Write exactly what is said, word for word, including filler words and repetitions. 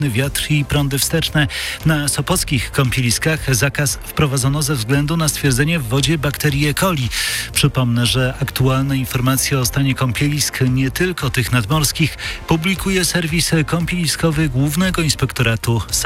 wiatr i prądy wsteczne. Na sopockich kąpieliskach zakaz wprowadzono ze względu na stwierdzenie w wodzie bakterii E. coli. Przypomnę, że aktualne informacje o stanie kąpielisk, nie tylko tych nadmorskich, publikuje serwis kąpieliskowy Głównego Inspektoratu